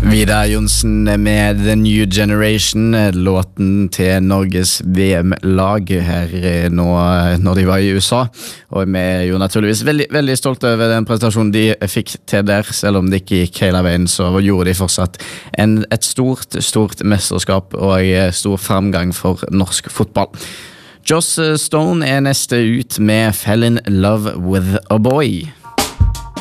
Vidar Jonsen med The New Generation, låten til Norges VM-lag her nå når de var i USA. Og vi jo naturligvis veldig stolte over den presentasjonen de fikk til der, selv om det ikke gikk hele veien, så gjorde de fortsatt et stort mesterskap og stor framgang for norsk fotball. Joss Stone neste ut med Fell in Love with a Boy.